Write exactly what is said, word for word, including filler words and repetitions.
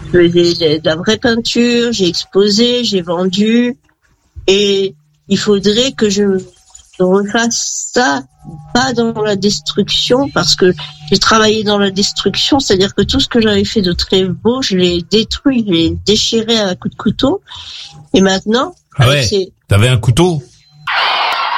je faisais de la vraie peinture, j'ai exposé, j'ai vendu, et il faudrait que je refasse ça, pas dans la destruction, parce que j'ai travaillé dans la destruction, c'est-à-dire que tout ce que j'avais fait de très beau, je l'ai détruit, je l'ai déchiré à coups de couteau, et maintenant, ah ouais, c'est... t'avais un couteau?